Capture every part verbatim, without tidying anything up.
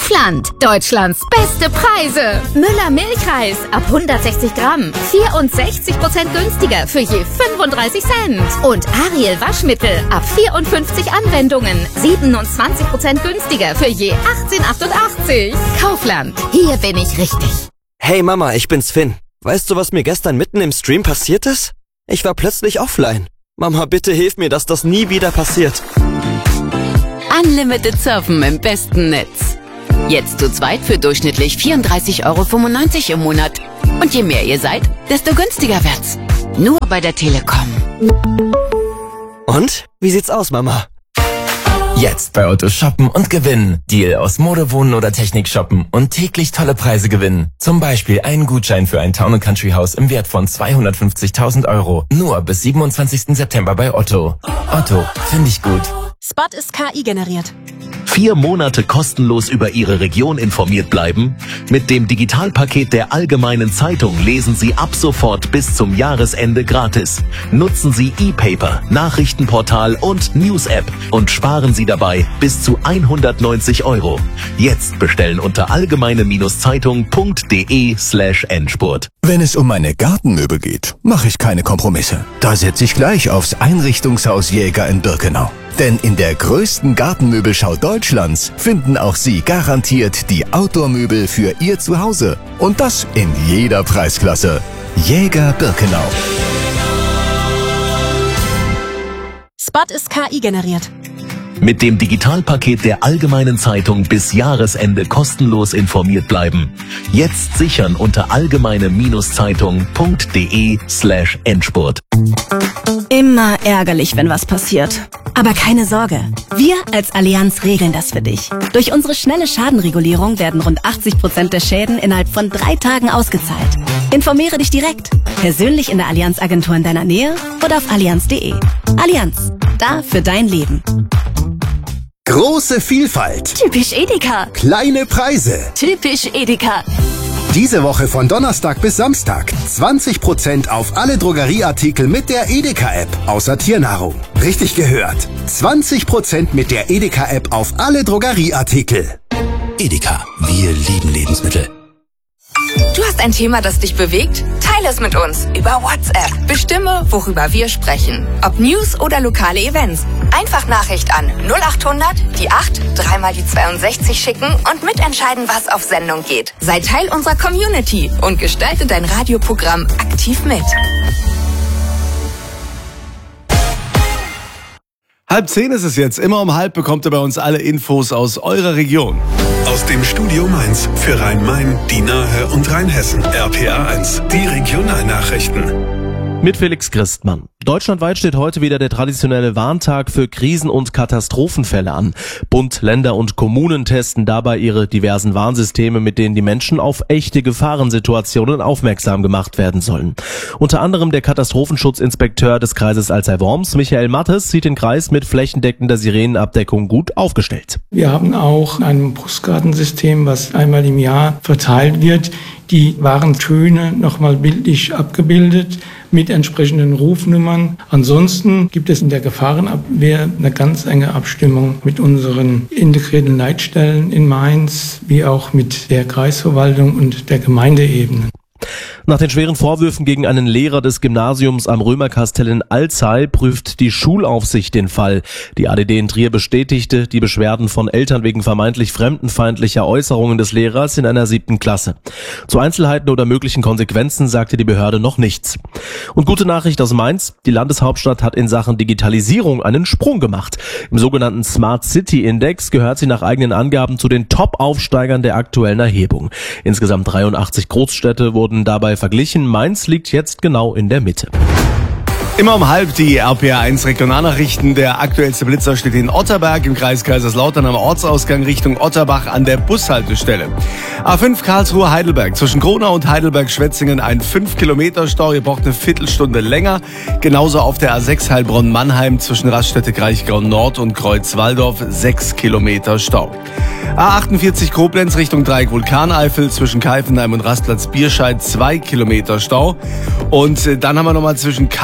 Kaufland. Deutschlands beste Preise. Müller Milchreis ab hundertsechzig Gramm. vierundsechzig Prozent günstiger für je fünfunddreißig Cent. Und Ariel Waschmittel ab vierundfünfzig Anwendungen. siebenundzwanzig Prozent günstiger für je achtzehn achtundachtzig. Kaufland. Hier bin ich richtig. Hey Mama, ich bin's Finn. Weißt du, was mir gestern mitten im Stream passiert ist? Ich war plötzlich offline. Mama, bitte hilf mir, dass das nie wieder passiert. Unlimited Surfen im besten Netz. Jetzt zu zweit für durchschnittlich vierunddreißig Euro fünfundneunzig im Monat. Und je mehr ihr seid, desto günstiger wird's. Nur bei der Telekom. Und? Wie sieht's aus, Mama? Jetzt bei Otto shoppen und gewinnen. Deal aus Mode, Wohnen oder Technik shoppen und täglich tolle Preise gewinnen. Zum Beispiel einen Gutschein für ein Town and Country Haus im Wert von zweihundertfünfzigtausend Euro. Nur bis siebenundzwanzigsten September bei Otto. Otto, finde ich gut. Spot ist K I generiert. Vier Monate kostenlos über Ihre Region informiert bleiben? Mit dem Digitalpaket der Allgemeinen Zeitung lesen Sie ab sofort bis zum Jahresende gratis. Nutzen Sie E-Paper, Nachrichtenportal und News-App und sparen Sie dabei bis zu hundertneunzig Euro. Jetzt bestellen unter allgemeine-zeitung.de slash Endspurt. Wenn es um meine Gartenmöbel geht, mache ich keine Kompromisse. Da setze ich gleich aufs Einrichtungshaus Jäger in Birkenau. Denn in der größten Gartenmöbelschau Deutschlands finden auch Sie garantiert die Outdoor-Möbel für Ihr Zuhause. Und das in jeder Preisklasse. Jäger Birkenau. Spot ist K I generiert. Mit dem Digitalpaket der Allgemeinen Zeitung bis Jahresende kostenlos informiert bleiben. Jetzt sichern unter allgemeine-zeitung.de slash Endspurt. Immer ärgerlich, wenn was passiert. Aber keine Sorge, wir als Allianz regeln das für dich. Durch unsere schnelle Schadenregulierung werden rund achtzig Prozent der Schäden innerhalb von drei Tagen ausgezahlt. Informiere dich direkt, persönlich in der Allianz-Agentur in deiner Nähe oder auf allianz punkt de. Allianz, da für dein Leben. Große Vielfalt. Typisch Edeka. Kleine Preise. Typisch Edeka. Diese Woche von Donnerstag bis Samstag zwanzig Prozent auf alle Drogerieartikel mit der Edeka-App, außer Tiernahrung. Richtig gehört. zwanzig Prozent mit der Edeka-App auf alle Drogerieartikel. Edeka, wir lieben Lebensmittel. Du hast ein Thema, das dich bewegt? Teile es mit uns über WhatsApp. Bestimme, worüber wir sprechen. Ob News oder lokale Events. Einfach Nachricht an null achthundert, die acht, dreimal die zweiundsechzig schicken und mitentscheiden, was auf Sendung geht. Sei Teil unserer Community und gestalte dein Radioprogramm aktiv mit. Halb zehn ist es jetzt. Immer um halb bekommt ihr bei uns alle Infos aus eurer Region. Aus dem Studio Mainz für Rhein-Main, die Nahe und Rheinhessen. R P A eins, die Regionalnachrichten. Mit Felix Christmann. Deutschlandweit steht heute wieder der traditionelle Warntag für Krisen- und Katastrophenfälle an. Bund, Länder und Kommunen testen dabei ihre diversen Warnsysteme, mit denen die Menschen auf echte Gefahrensituationen aufmerksam gemacht werden sollen. Unter anderem der Katastrophenschutzinspekteur des Kreises Alzey-Worms, Michael Mattes, sieht den Kreis mit flächendeckender Sirenenabdeckung gut aufgestellt. Wir haben auch ein Postkartensystem, was einmal im Jahr verteilt wird. Die Warntöne nochmal bildlich abgebildet mit entsprechenden Rufnummern. Ansonsten gibt es in der Gefahrenabwehr eine ganz enge Abstimmung mit unseren integrierten Leitstellen in Mainz, wie auch mit der Kreisverwaltung und der Gemeindeebene. Nach den schweren Vorwürfen gegen einen Lehrer des Gymnasiums am Römerkastell in Alzey prüft die Schulaufsicht den Fall. Die A D D in Trier bestätigte die Beschwerden von Eltern wegen vermeintlich fremdenfeindlicher Äußerungen des Lehrers in einer siebten Klasse. Zu Einzelheiten oder möglichen Konsequenzen sagte die Behörde noch nichts. Und gute Nachricht aus Mainz: Die Landeshauptstadt hat in Sachen Digitalisierung einen Sprung gemacht. Im sogenannten Smart City Index gehört sie nach eigenen Angaben zu den Top-Aufsteigern der aktuellen Erhebung. Insgesamt dreiundachtzig Großstädte wurden dabei verglichen. Mainz liegt jetzt genau in der Mitte. Immer um halb die R P A eins Regionalnachrichten. Der aktuellste Blitzer steht in Otterberg im Kreis Kaiserslautern am Ortsausgang Richtung Otterbach an der Bushaltestelle. A fünf Karlsruhe-Heidelberg zwischen Kronau und Heidelberg-Schwetzingen ein fünf Kilometer Stau. Ihr braucht eine Viertelstunde länger. Genauso auf der A sechs Heilbronn-Mannheim zwischen Raststätte-Kraichgau Nord und Kreuz-Walldorf sechs Kilometer Stau. A achtundvierzig Koblenz Richtung Dreieck Vulkaneifel zwischen Keifenheim und Rastplatz Bierscheid zwei Kilometer Stau. Und dann haben wir nochmal zwischen Kaisers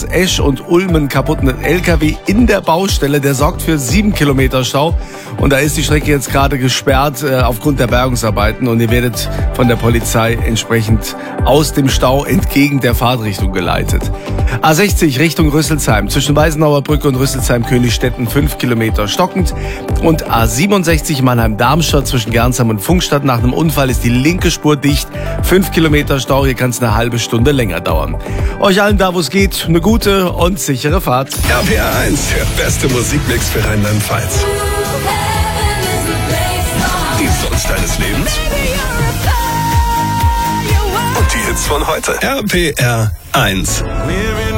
Esch und Ulmen kaputten L K W in der Baustelle. Der sorgt für sieben Kilometer Stau. Und da ist die Strecke jetzt gerade gesperrt äh, aufgrund der Bergungsarbeiten. Und ihr werdet von der Polizei entsprechend aus dem Stau entgegen der Fahrtrichtung geleitet. A sechzig Richtung Rüsselsheim. Zwischen Weißenauer Brücke und Rüsselsheim-Königstetten fünf Kilometer stockend. Und A siebenundsechzig Mannheim-Darmstadt zwischen Gernsheim und Funkstadt. Nach einem Unfall ist die linke Spur dicht. fünf Kilometer Stau. Hier kann es eine halbe Stunde länger dauern. Euch allen da, wo es geht, eine gute und sichere Fahrt. R P R eins, der beste Musikmix für Rheinland-Pfalz. Die Songs deines Lebens und die Hits von heute. R P R eins.